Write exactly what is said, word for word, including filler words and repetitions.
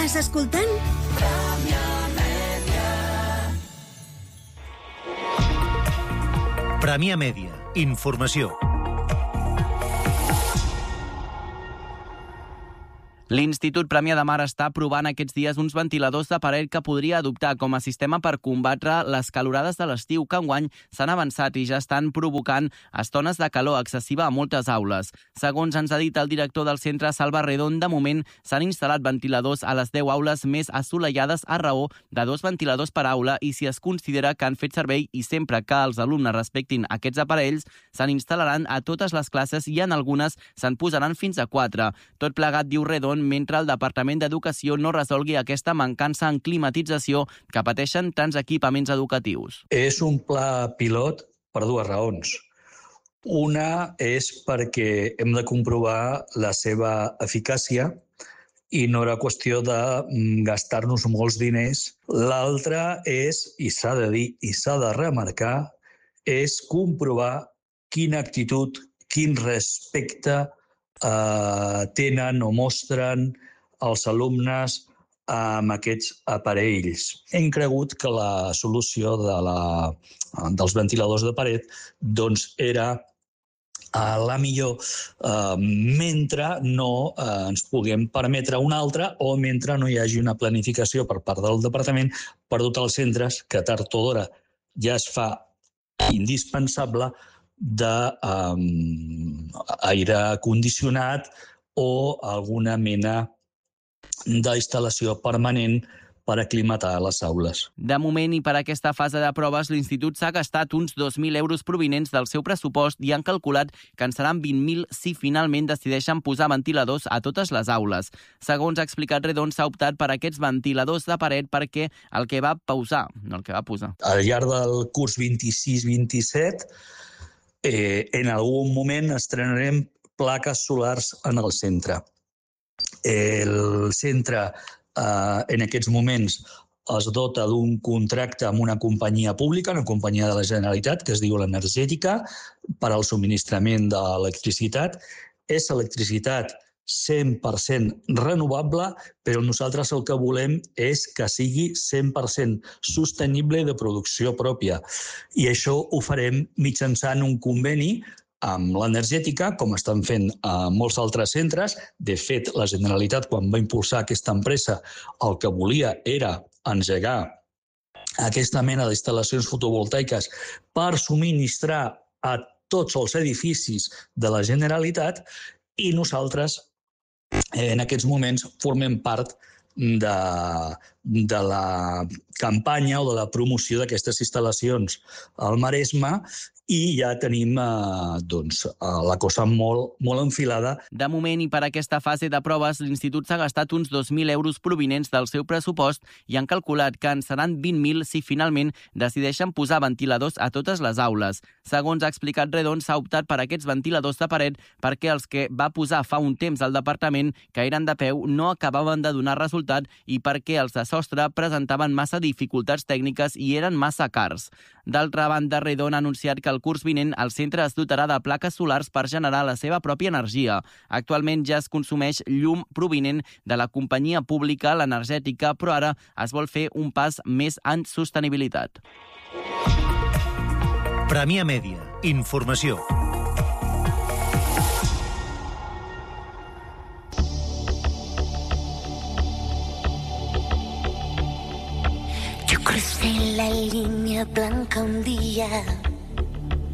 Estàs escoltant? Premià Mèdia. Informació. L'Institut Premià de Mar està provant aquests dies uns ventiladors de paret que podria adoptar com a sistema per combatre les calorades de l'estiu que enguany s'han avançat i ja estan provocant estones de calor excessiva a moltes aules. Segons ens ha dit el director del centre, Salva Redon, de moment s'han instal·lat ventiladors a les deu aules més assolellades a raó de dos ventiladors per aula i si es considera que han fet servei i sempre que els alumnes respectin aquests aparells, se'n instal·laran a totes les classes i en algunes se'n posaran fins a quatre. Tot plegat, diu Redon, mentre el Departament d'Educació no resolgui aquesta mancança en climatització que pateixen tants equipaments educatius. És un pla pilot per dues raons. Una és perquè hem de comprovar la seva eficàcia i no era qüestió de gastar-nos molts diners. L'altra és, i s'ha de dir i s'ha de remarcar, és comprovar quina actitud, quin respecte Eh, tenen o mostren els alumnes amb aquests aparells. Hem cregut que la solució de la, dels ventiladors de paret doncs era eh, la millor eh, mentre no eh, ens puguem permetre una altra o mentre no hi hagi una planificació per part del departament per dotar els centres, que tard o d'hora ja es fa indispensable, d'aire condicionat o alguna mena d'instal·lació permanent per aclimatar les aules. De moment i per aquesta fase de proves, l'Institut s'ha gastat uns dos mil euros provinents del seu pressupost i han calculat que en seran vint mil si finalment decideixen posar ventiladors a totes les aules. Segons ha explicat Redon, s'ha optat per aquests ventiladors de paret perquè el que va pausar, no el que va posar. Al llarg del curs vint-i-sis vint-i-set, eh, en algun moment estrenarem plaques solars en el centre. El centre eh, en aquests moments es dota d'un contracte amb una companyia pública, una companyia de la Generalitat, que es diu l'Energètica, per al subministrament d'electricitat. És electricitat cent per cent renovable, però nosaltres el que volem és que sigui cent per cent sostenible de producció pròpia. I això ho farem mitjançant un conveni amb l'Energètica, com estan fent a molts altres centres. De fet, la Generalitat, quan va impulsar aquesta empresa, el que volia era engegar aquesta mena d'instal·lacions fotovoltaiques per subministrar a tots els edificis de la Generalitat i nosaltres en aquests moments formem part de, de la campanya o de la promoció d'aquestes instal·lacions al Maresme i ja tenim eh, doncs, la cosa molt, molt enfilada. De moment i per aquesta fase de proves, l'Institut s'ha gastat uns dos mil euros provinents del seu pressupost i han calculat que en seran vint mil si finalment decideixen posar ventiladors a totes les aules. Segons ha explicat Redon, s'ha optat per aquests ventiladors de paret perquè els que va posar fa un temps al departament, que eren de peu, no acabaven de donar resultat i perquè els de sostre presentaven massa dificultats tècniques i eren massa cars. D'altra banda, Redon ha anunciat que el curs vinent el centre es dotarà de plaques solars per generar la seva pròpia energia. Actualment ja es consumeix llum provinent de la companyia pública, l'Energètica, però ara es vol fer un pas més en sostenibilitat. Premià Mèdia. Informació. Yo crucé la línea blanca un día